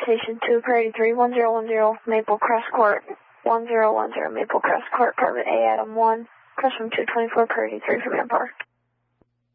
Station 2, Priority 3, 1010, Maple Crest Court, 1010, Maple Crest Court, Apartment A, Adam 1, Customer 224, Priority 3 for Manpower.